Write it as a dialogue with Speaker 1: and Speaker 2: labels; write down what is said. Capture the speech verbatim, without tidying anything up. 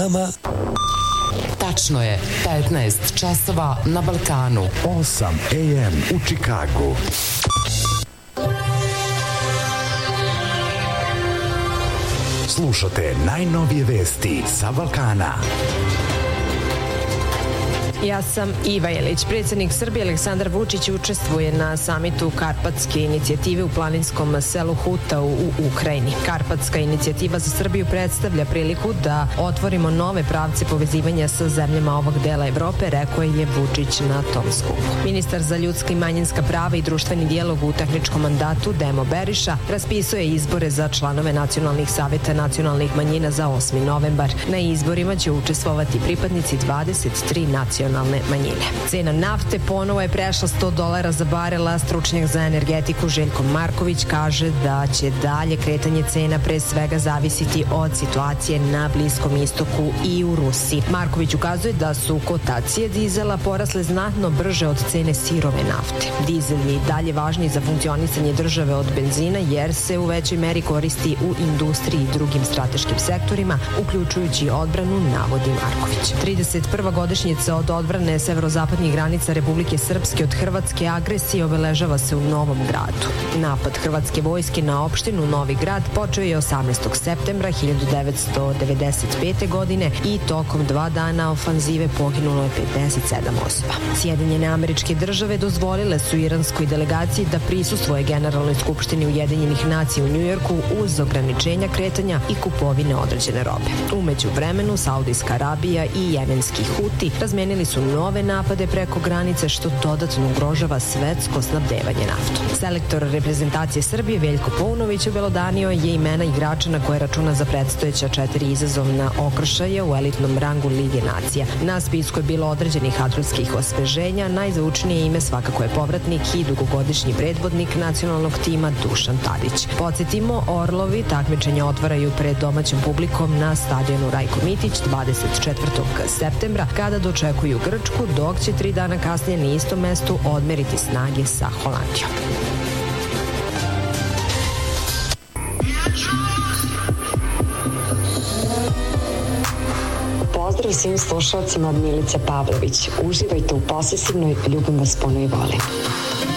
Speaker 1: nama.
Speaker 2: Tačno je, petnaest časova na Balkanu.
Speaker 1: osam a m u Čikagu. Slušate najnovije vesti sa Balkana.
Speaker 3: Ja sam Iva Jelić. Predsjednik Srbije Aleksandar Vučić učestvuje na samitu Karpatske inicijative u planinskom selu Hutau u Ukrajini. Karpatska inicijativa za Srbiju predstavlja priliku da otvorimo nove pravce povezivanja sa zemljama ovog dela Evrope, rekao je Vučić na tom skupu. Ministar za ljudska i manjinska prava i društveni dijalog u tehničkom mandatu Demo Beriša raspisao je izbore za članove nacionalnih saveta nacionalnih manjina za osmi novembar. Na izborima će učestvovati pripadnici dvadeset tri nacionalne manjine. Cena nafte ponovo je prešla sto dolara za barel, a stručnjak za energetiku Željko Marković kaže da će dalje kretanje cena pre svega zavisiti od situacije na Bliskom istoku i u Rusiji. Marković ukazuje da su kotacije dizela porasle znatno brže od cene sirove nafte. Dizel je i dalje važniji za funkcionisanje države od benzina jer se u većoj meri koristi u industriji i drugim strateškim sektorima, uključujući odbranu, navodi Marković. trideset prva godišnjica od odbrane severozapadnih granica Republike Srpske od hrvatske agresije obeležava se u Novom Gradu. Napad hrvatske vojske na opštinu Novi Grad počeo je osamnaestog septembra hiljadu devetsto devedeset pete. godine i tokom dva dana ofanzive poginulo je pedeset sedam osoba. Sjedinjene Američke Države dozvolile su iranskoj delegaciji da prisustvuje Generalnoj skupštini Ujedinjenih nacija u Njujorku uz ograničenja kretanja i kupovine određene robe. Umeđu vremenu Saudijska Arabija i jemenski Huti razmenili su nove napade preko granice što dodatno ugrožava svetsko snabdevanje naftom. Selektor reprezentacije Srbije Veljko Paunović obelodanio je imena igrača na koje računa za predstojeća četiri izazovna okršaja u elitnom rangu Lige nacija. Na spisku je bilo određenih atletskih osveženja, najzvučnije ime svakako je povratnik i dugogodišnji predvodnik nacionalnog tima Dušan Tadić. Podsjetimo, Orlovi takmičenja otvaraju pred domaćom publikom na stadionu Rajko Mitić dvadeset četvrtog septembra kada dočekuju Grčku, dok će tri dana kasnije na istom mestu odmeriti snage sa Holandijom.
Speaker 4: Pozdrav svim slušalcima od Milice Pavlović. Uživajte u Posesivnoj, ljubim vas puno i volim.